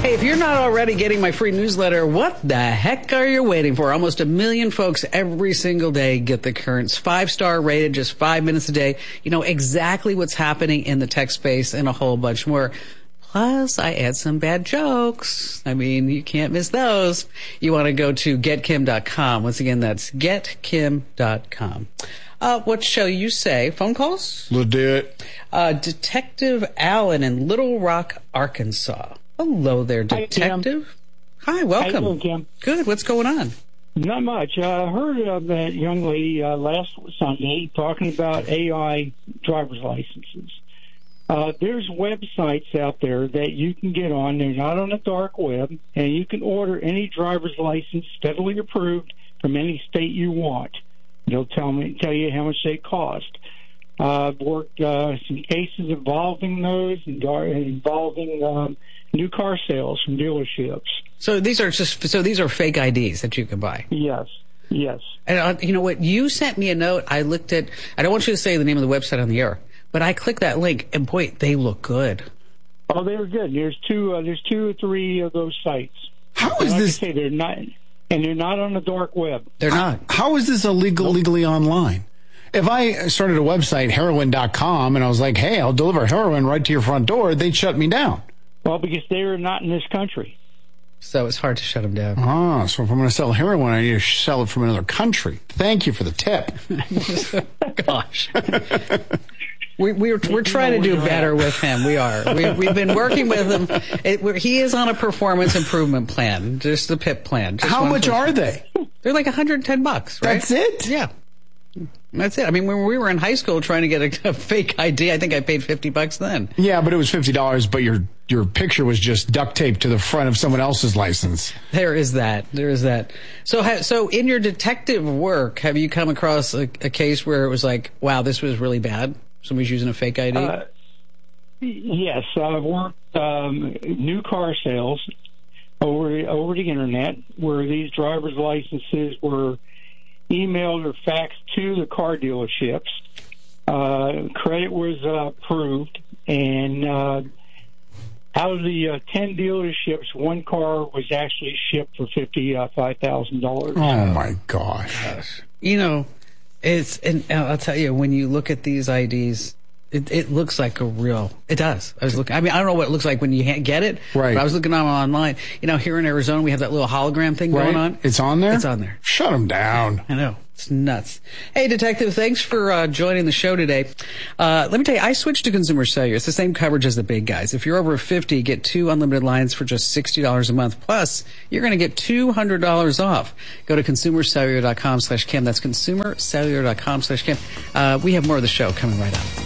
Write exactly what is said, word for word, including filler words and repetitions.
Hey, if you're not already getting my free newsletter, what the heck are you waiting for? Almost a million folks every single day get the Currents five-star rated, just five minutes a day. You know exactly what's happening in the tech space and a whole bunch more. Plus, I add some bad jokes. I mean, you can't miss those. You want to go to get kim dot com. Once again, that's get kim dot com. Uh, what shall you say? Phone calls? Let's do it. Uh, Detective Allen in Little Rock, Arkansas. Hello there, Detective. Hi, Hi welcome. How you doing, Kim? Good. What's going on? Not much. I uh, heard of that young lady uh, last Sunday talking about A I driver's licenses. Uh, there's websites out there that you can get on. They're not on the dark web, and you can order any driver's license federally approved from any state you want. They'll tell me tell you how much they cost. Uh, I've worked uh, some cases involving those, involving um, new car sales from dealerships. So these are just so these are fake I Ds that you can buy. Yes, yes. And uh, you know what? You sent me a note. I looked at. I don't want you to say the name of the website on the air, but I clicked that link, and boy, they look good. Oh, they were good. There's two. Uh, there's two or three of those sites. How is like this? I say, they're not, and they're not on the dark web. They're not. How is this illegal legally online? If I started a website, heroin dot com, and I was like, hey, I'll deliver heroin right to your front door, they'd shut me down. Well, because they are not in this country. So it's hard to shut them down. Ah, so if I'm going to sell heroin, I need to sell it from another country. Thank you for the tip. Gosh. We, we're we're trying to do better with him. We are. We, we've been working with him. It, we're, he is on a performance improvement plan, just the P I P plan. Just How much are they? They're like one hundred ten bucks, right? That's it? Yeah. That's it. I mean, when we were in high school trying to get a, a fake I D, I think I paid fifty bucks then. Yeah, but it was fifty dollars, but your your picture was just duct taped to the front of someone else's license. There is that. There is that. So, ha, so in your detective work, have you come across a, a case where it was like, wow, this was really bad? Somebody's using a fake I D? Uh, yes, I've worked um, new car sales over over the internet, where these driver's licenses were emailed or faxed to the car dealerships. Uh, credit was uh, approved, and uh, out of the uh, ten dealerships, one car was actually shipped for fifty-five thousand dollars. Oh, my gosh. You know, it's, and I'll tell you, when you look at these I Ds, it, it looks like a real, it does. I was looking, I mean, I don't know what it looks like when you ha- get it, right. But I was looking on online. You know, here in Arizona, we have that little hologram thing right. going on. It's on there? It's on there. Shut them down. I know. It's nuts. Hey, Detective, thanks for uh, joining the show today. Uh, let me tell you, I switched to Consumer Cellular. It's the same coverage as the big guys. If you're over fifty, get two unlimited lines for just sixty dollars a month. Plus, you're going to get two hundred dollars off. Go to consumer cellular dot com slash Kim. That's consumer cellular dot com slash Kim. Uh, we have more of the show coming right up.